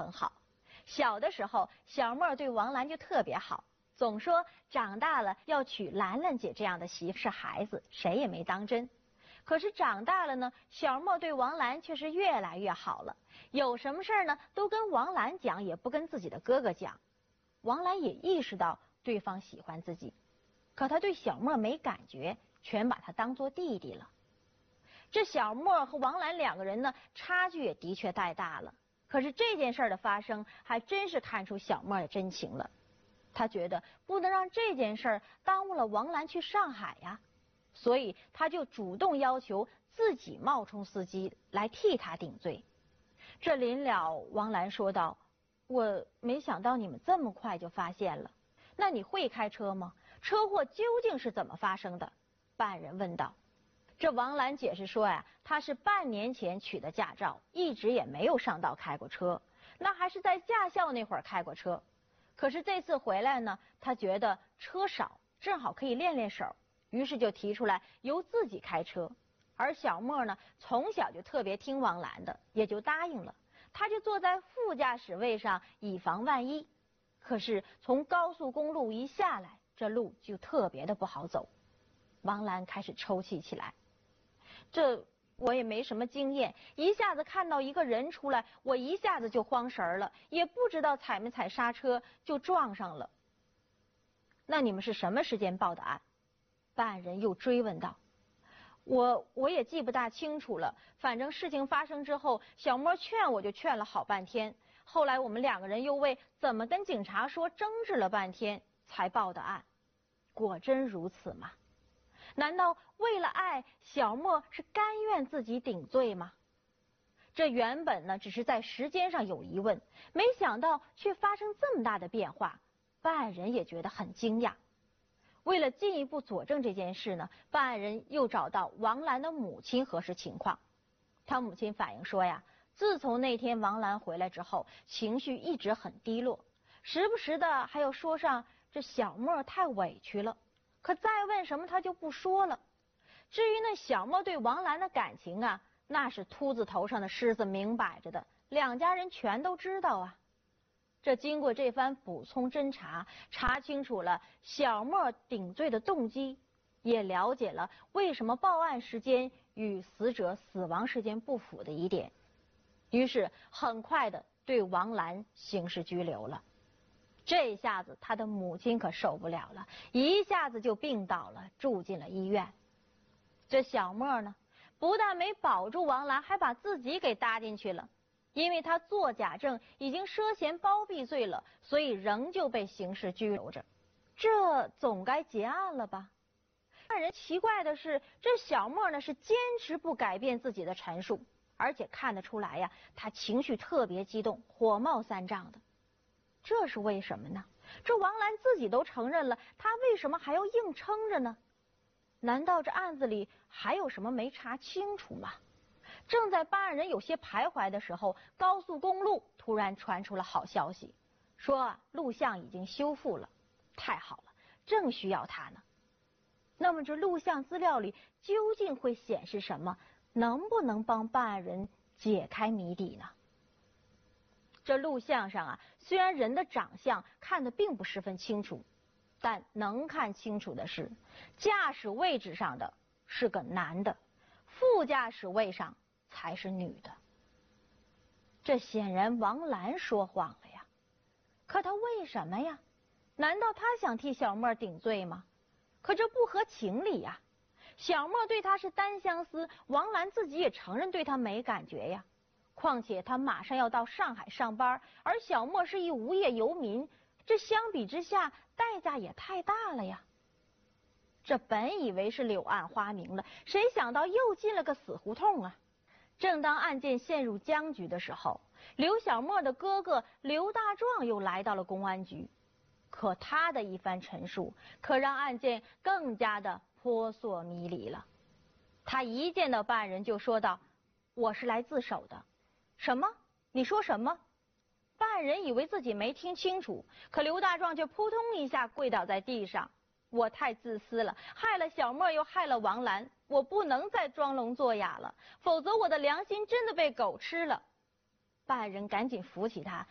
很好。小的时候，小沫对王兰就特别好，总说长大了要娶兰兰姐这样的媳妇是孩子，谁也没当真。可是长大了呢，小沫对王兰却是越来越好了，有什么事儿呢都跟王兰讲，也不跟自己的哥哥讲。王兰也意识到对方喜欢自己，可他对小沫没感觉，全把他当作弟弟了。这小沫和王兰两个人呢，差距也的确太大了。可是这件事的发生，还真是看出小沫的真情了。他觉得不能让这件事耽误了王兰去上海呀，所以他就主动要求自己冒充司机来替他顶罪。这临了，王兰说道：“我没想到你们这么快就发现了。那你会开车吗？车祸究竟是怎么发生的？”办案人问道。这王兰解释说呀，她是半年前取的驾照，一直也没有上道开过车，那还是在驾校那会儿开过车。可是这次回来呢，她觉得车少，正好可以练练手，于是就提出来由自己开车。而小沫呢，从小就特别听王兰的，也就答应了。他就坐在副驾驶位上，以防万一。可是从高速公路一下来，这路就特别的不好走。王兰开始抽泣起来。这我也没什么经验，一下子看到一个人出来，我一下子就慌神了，也不知道踩没踩刹车就撞上了。那你们是什么时间报的案？办案人又追问道。我也记不大清楚了，反正事情发生之后，小沫劝我就劝了好半天，后来我们两个人又为怎么跟警察说争执了半天，才报的案。果真如此吗？难道为了爱，小沫是甘愿自己顶罪吗？这原本呢只是在时间上有疑问，没想到却发生这么大的变化，办案人也觉得很惊讶。为了进一步佐证这件事呢，办案人又找到王兰的母亲核实情况。他母亲反映说呀，自从那天王兰回来之后，情绪一直很低落，时不时的还要说上这小沫太委屈了，可再问什么他就不说了。至于那小沫对王兰的感情啊，那是秃子头上的虱子，明摆着的，两家人全都知道啊。这经过这番补充侦查，查清楚了小沫顶罪的动机，也了解了为什么报案时间与死者死亡时间不符的疑点，于是很快的对王兰刑事拘留了。这下子他的母亲可受不了了，一下子就病倒了，住进了医院。这小沫呢，不但没保住王兰，还把自己给搭进去了。因为他作假证已经涉嫌包庇罪了，所以仍旧被刑事拘留着。这总该结案了吧？让人奇怪的是，这小沫呢是坚持不改变自己的陈述，而且看得出来呀，他情绪特别激动，火冒三丈的。这是为什么呢？这王兰自己都承认了，他为什么还要硬撑着呢？难道这案子里还有什么没查清楚吗？正在办案人有些徘徊的时候，高速公路突然传出了好消息，说录像已经修复了。太好了，正需要它呢。那么这录像资料里究竟会显示什么？能不能帮办案人解开谜底呢？这录像上啊，虽然人的长相看得并不十分清楚，但能看清楚的是，驾驶位置上的是个男的，副驾驶位上才是女的。这显然王兰说谎了呀。可她为什么呀？难道她想替小沫顶罪吗？可这不合情理呀。小沫对她是单相思，王兰自己也承认对她没感觉呀。况且她马上要到上海上班，而小沫是一无业游民，这相比之下代价也太大了呀。这本以为是柳暗花明了，谁想到又进了个死胡同啊。正当案件陷入僵局的时候，刘小沫的哥哥刘大壮又来到了公安局。可他的一番陈述可让案件更加的扑朔迷离了。他一见到办案人就说道：“我是来自首的。”什么？你说什么？办案人以为自己没听清楚，可刘大壮却扑通一下跪倒在地上。我太自私了，害了小沫又害了王兰，我不能再装聋作哑了，否则我的良心真的被狗吃了。办案人赶紧扶起他，